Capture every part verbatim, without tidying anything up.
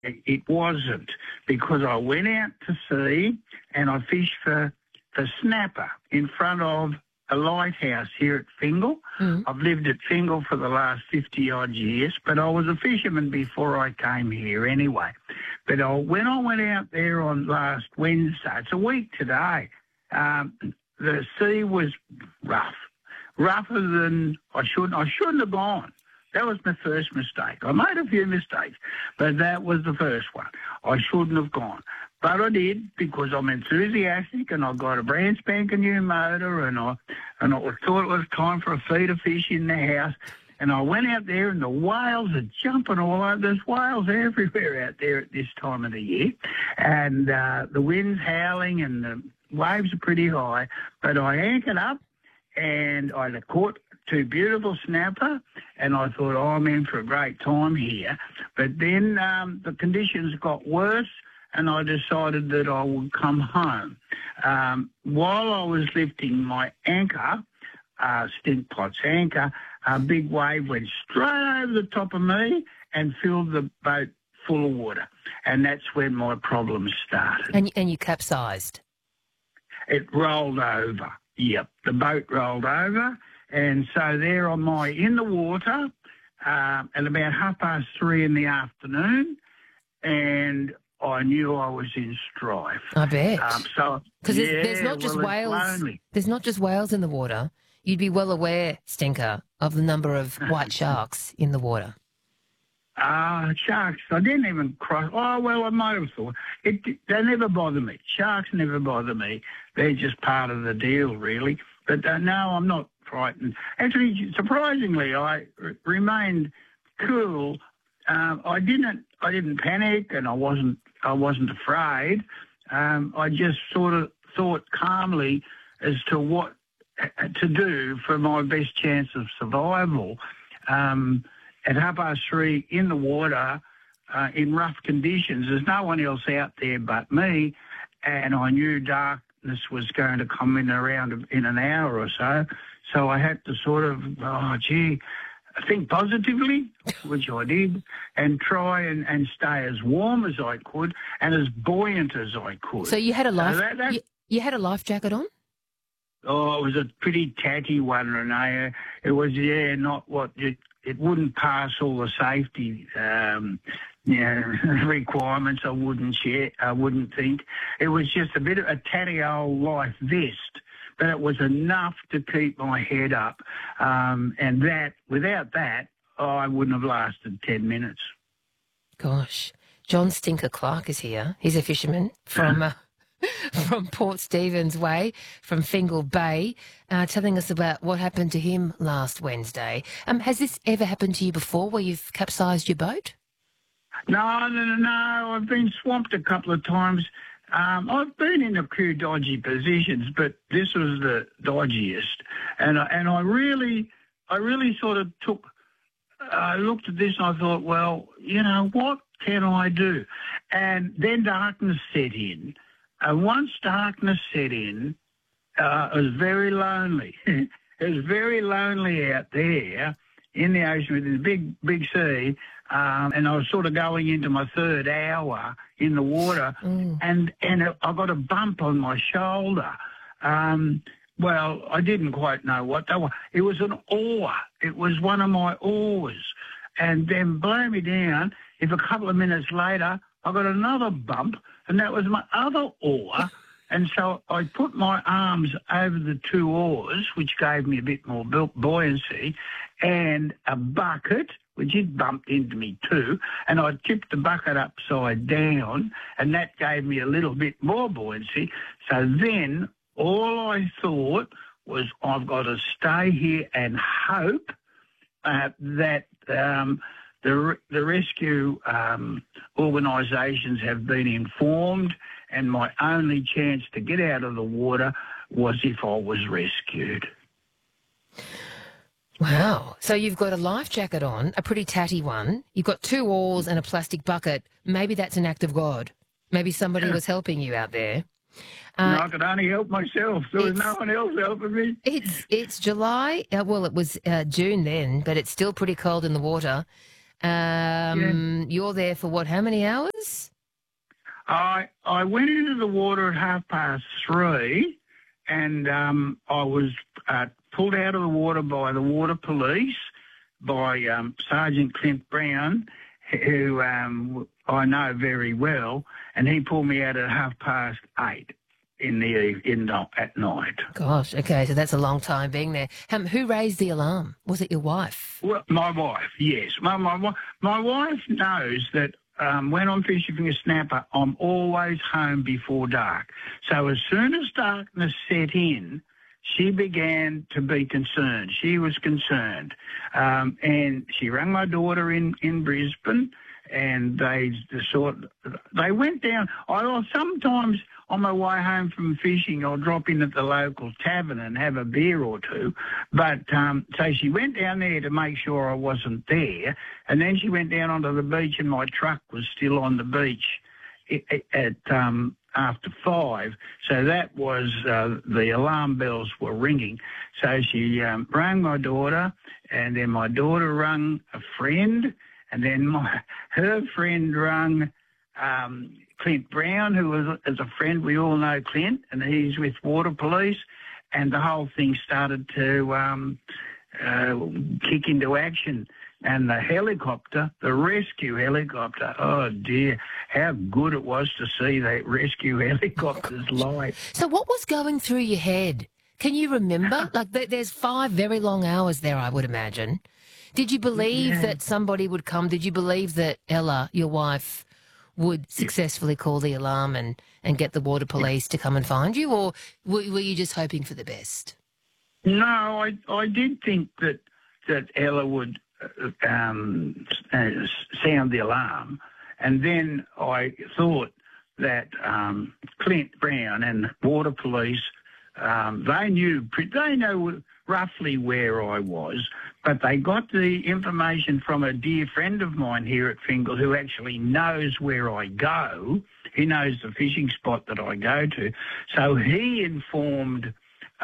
it wasn't, because I went out to sea and I fished for, for snapper in front of a lighthouse here at Fingal. Mm. I've lived at Fingal for the last fifty-odd years, but I was a fisherman before I came here anyway. But I, when I went out there on last Wednesday, it's a week today, um, the sea was rough, rougher than I shouldn't. I shouldn't have gone. That was my first mistake. I made a few mistakes, but that was the first one. I shouldn't have gone. But I did, because I'm enthusiastic and I got a brand spanking new motor, and I and I thought it was time for a feed of fish in the house. And I went out there and the whales are jumping all over. There's whales everywhere out there at this time of the year. And uh, the wind's howling and the waves are pretty high. But I anchored up and I caught two beautiful snapper, and I thought, oh, I'm in for a great time here. But then um, the conditions got worse, and I decided that I would come home. Um, while I was lifting my anchor, uh, Stink Pot's anchor, a big wave went straight over the top of me and filled the boat full of water. And that's when my problems started. And, and you capsized? It rolled over. Yep, the boat rolled over. And so there am I in the water uh, at about half past three in the afternoon, and I knew I was in strife. I bet. Um, so because yeah, there's, there's not just well, whales. lonely. There's not just whales in the water. You'd be well aware, Stinker, of the number of white sharks in the water. Ah, uh, sharks. I didn't even cross. Oh, well, I might have thought. It, they never bother me. Sharks never bother me. They're just part of the deal, really. But uh, no, I'm not frightened. Actually, surprisingly, I r- remained cool. Um, I didn't. I didn't panic, and I wasn't. I wasn't afraid. Um, I just sort of thought calmly as to what to do for my best chance of survival. Um, at half past three in the water, uh, in rough conditions, there's no one else out there but me, and I knew darkness was going to come in around in an hour or so. So I had to sort of, oh, gee, think positively, which I did, and try and, and stay as warm as I could and as buoyant as I could. So you had a life, uh, that, that, you, you had a life jacket on? Oh, it was a pretty tatty one, Renee. It was, yeah, not what it, it wouldn't pass all the safety um, you know, requirements. I wouldn't share, I wouldn't think. It was just a bit of a tatty old life vest, but it was enough to keep my head up. Um, and that, without that, oh, I wouldn't have lasted ten minutes. Gosh. John Stinker Clark is here. He's a fisherman from uh, from Port Stephens Way, from Fingal Bay, uh, telling us about what happened to him last Wednesday. Um, has this ever happened to you before, where you've capsized your boat? No, no, no, no. I've been swamped a couple of times. Um, I've been in a few dodgy positions, but this was the dodgiest. And I, and I really, I really sort of took, I looked at this and I thought, well, you know, what can I do? And then darkness set in. And once darkness set in, uh, it was very lonely. It was very lonely out there in the ocean with this big, big sea. Um, and I was sort of going into my third hour in the water, mm. and and I got a bump on my shoulder. Um, well, I didn't quite know what they were. It was an oar. It was one of my oars. And then blow me down, if a couple of minutes later, I got another bump, and that was my other oar. And so I put my arms over the two oars, which gave me a bit more buoyancy, and a bucket, which it bumped into me too, and I tipped the bucket upside down, and that gave me a little bit more buoyancy. So then all I thought was, I've got to stay here and hope uh, that um, the, the rescue um, organisations have been informed, and my only chance to get out of the water was if I was rescued. Wow. So you've got a life jacket on, a pretty tatty one. You've got two oars and a plastic bucket. Maybe that's an act of God. Maybe somebody was helping you out there. Uh, no, I could only help myself. There was no one else helping me. It's it's July. Uh, well, it was uh, June then, but it's still pretty cold in the water. Um, You're there for what, how many hours? I I went into the water at half past three, and um, I was uh, pulled out of the water by the water police, by um, Sergeant Clint Brown, who um, I know very well, and he pulled me out at half past eight in the eve- in the, at night. Gosh, okay, so that's a long time being there. Um, who raised the alarm? Was it your wife? Well, my wife, yes, my my wi- my wife knows that. Um, when I'm fishing a snapper, I'm always home before dark. So as soon as darkness set in, she began to be concerned. She was concerned. Um, and she rang my daughter in, in Brisbane, and they sort they went down. I sometimes on my way home from fishing, I'll drop in at the local tavern and have a beer or two. But um, so she went down there to make sure I wasn't there, and then she went down onto the beach, and my truck was still on the beach at, at um, after five. So that was uh, the alarm bells were ringing. So she um, rang my daughter, and then my daughter rang a friend. And then my, her friend rang um, Clint Brown, who was as a friend. We all know Clint, and he's with Water Police. And the whole thing started to um, uh, kick into action. And the helicopter, the rescue helicopter, oh dear, how good it was to see that rescue helicopter's light. So what was going through your head? Can you remember? Like, th- there's five very long hours there, I would imagine. Did you believe Yeah. that somebody would come? Did you believe that Ella, your wife, would successfully call the alarm and, and get the water police to come and find you? Or were, were you just hoping for the best? No, I I did think that that Ella would uh, um, uh, sound the alarm, and then I thought that um, Clint Brown and Water Police, um, they knew they know roughly where I was, but they got the information from a dear friend of mine here at Fingal who actually knows where I go. He knows the fishing spot that I go to, so he informed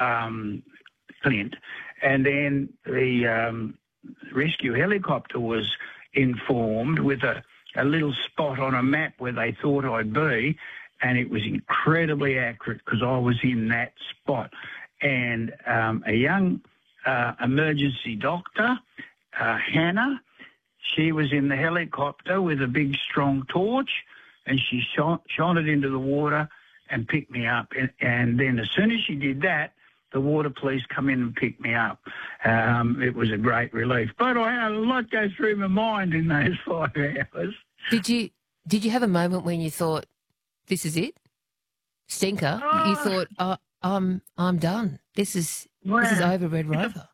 Um, Clint, and then the um, rescue helicopter was informed with a, a little spot on a map where they thought I'd be, and it was incredibly accurate because I was in that spot. And um, a young uh, emergency doctor, uh, Hannah, she was in the helicopter with a big strong torch, and she shone, shone it into the water and picked me up. And, and then as soon as she did that, the water police come in and pick me up. Um, it was a great relief. But I had a lot go through my mind in those five hours. Did you did you have a moment when you thought, this is it? Stinker, Oh. you thought, oh, I'm I'm done. This is Well, this is over, Red Rover.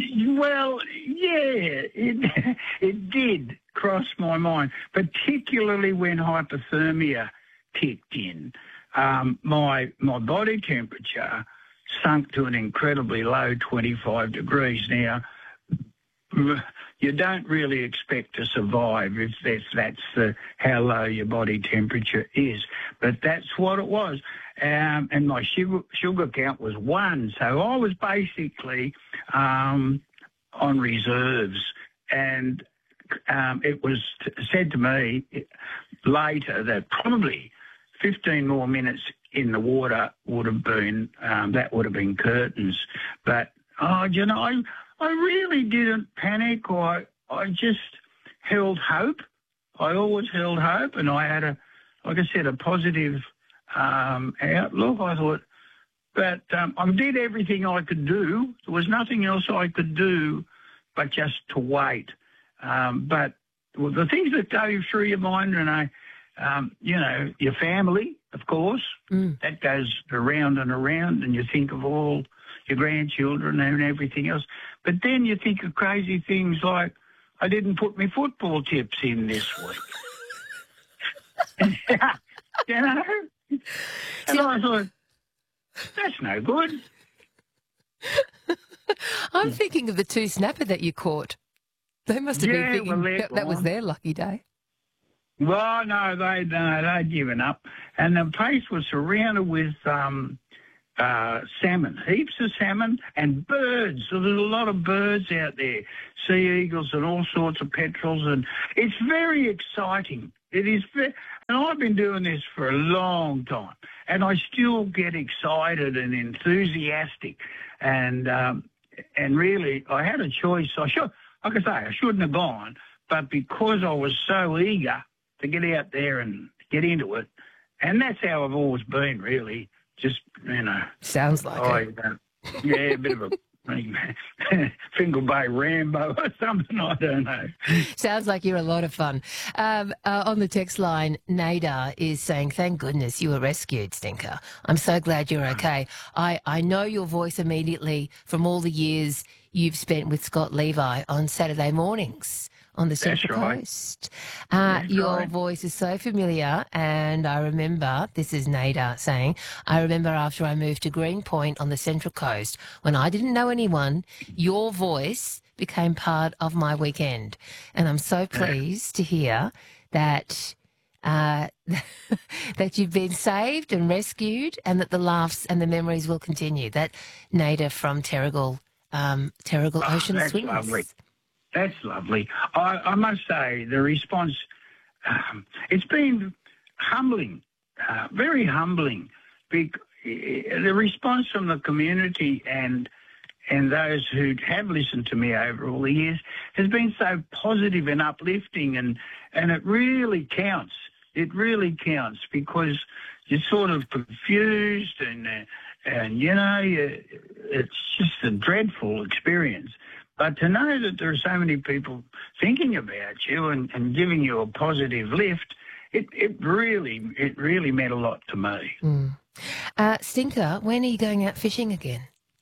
Well, yeah, it, it did cross my mind, particularly when hypothermia kicked in. Um, my my body temperature sunk to an incredibly low twenty-five degrees. Now, you don't really expect to survive if that's, that's the, how low your body temperature is, but that's what it was. Um, and my sugar, sugar count was one, so I was basically um, on reserves. And um, it was t- said to me later that probably fifteen more minutes in the water would have been, um, that would have been curtains. But, oh, you know, I, I really didn't panic. I, I just held hope. I always held hope, and I had a, like I said, a positive um, outlook. I thought, but um, I did everything I could do. There was nothing else I could do but just to wait. Um, but well, the things that go through your mind, Renee, um, you know, your family, of course, Mm. that goes around and around, and you think of all your grandchildren and everything else. But then you think of crazy things like, I didn't put my football tips in this week. You know? And I thought, that's no good. I'm thinking of the two snapper that you caught. They must have Yeah, been thinking well, that, that was gone. their lucky day. Well, no, they no, they'd given up, and the place was surrounded with um, uh, salmon, heaps of salmon and birds. So there's a lot of birds out there, sea eagles and all sorts of petrels, and it's very exciting. It is, ve- and I've been doing this for a long time, and I still get excited and enthusiastic, and um, and really, I had a choice. I should, like I say, I shouldn't have gone, but because I was so eager to get out there and get into it, and that's how I've always been, really. Just, you know. Sounds like I, it. uh, yeah, a bit of a Fingal Bay Rambo or something, I don't know. Sounds like you're a lot of fun. Um, uh, on the text line, Nader is saying, thank goodness you were rescued, Stinker. I'm so glad you're okay. I, I know your voice immediately from all the years you've spent with Scott Levi on Saturday mornings on the Central right. Coast. Uh, That's your right. voice is so familiar, and I remember, this is Nader saying, I remember after I moved to Greenpoint on the Central Coast, when I didn't know anyone, your voice became part of my weekend. And I'm so pleased to hear that uh, that you've been saved and rescued, and that the laughs and the memories will continue. That Nader from Terrigal, um, Terrigal Oh, Ocean that's Swimmers. lovely. That's lovely. I, I must say, the response, um, it's been humbling, uh, very humbling. Bec- the response from the community and and those who have listened to me over all the years has been so positive and uplifting, and, and it really counts. It really counts, because you're sort of confused and, uh, and you know, you, it's just a dreadful experience. But to know that there are so many people thinking about you and, and giving you a positive lift, it, it really it really meant a lot to me. Mm. Uh, Stinker, when are you going out fishing again?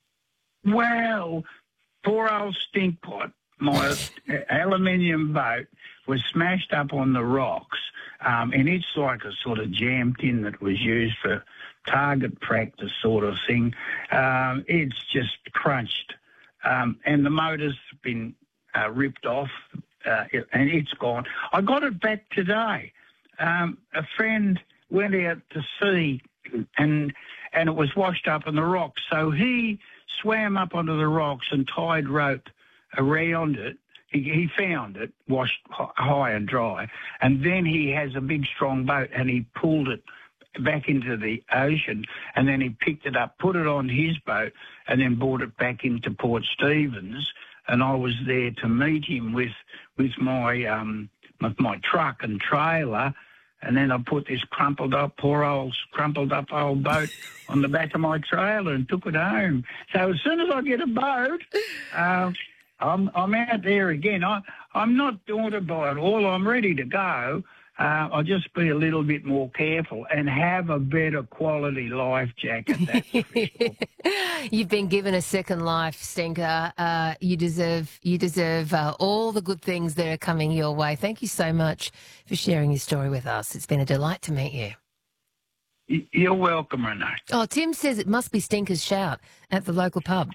Well, poor old Stinkpot, my aluminium boat, was smashed up on the rocks, um, and it's like a sort of jam tin that was used for target practice sort of thing. Um, it's just crunched. Um, and the motor's been uh, ripped off, uh, and it's gone. I got it back today. Um, a friend went out to sea, and and it was washed up in the rocks. So he swam up onto the rocks and tied rope around it. He, he found it washed high and dry, and then he has a big, strong boat, and he pulled it back into the ocean, and then he picked it up, put it on his boat, and then brought it back into Port Stephens. And I was there to meet him with with my um with my truck and trailer, and then I put this crumpled up, poor old crumpled up old boat on the back of my trailer and took it home. So as soon as I get a boat, uh, I'm I'm out there again. I I'm not daunted by it all. I'm ready to go. Uh, I'll just be a little bit more careful and have a better quality life jacket. That's for sure. You've been given a second life, Stinker. Uh, you deserve you deserve uh, all the good things that are coming your way. Thank you so much for sharing your story with us. It's been a delight to meet you. Y- You're welcome, Renee. Oh, Tim says it must be Stinker's shout at the local pub.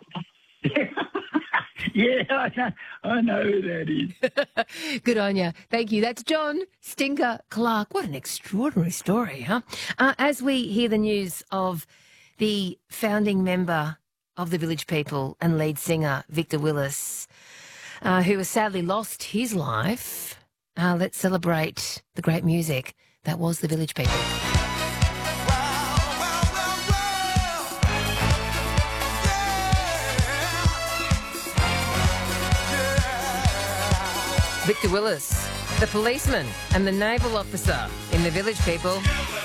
Yeah, I know, I know who that is. Good on you. Thank you. That's John Stinker Clark. What an extraordinary story, huh? Uh, as we hear the news of the founding member of the Village People and lead singer Victor Willis, uh, who has sadly lost his life, uh, let's celebrate the great music that was the Village People. Victor Willis, the policeman and the naval officer in the Village People.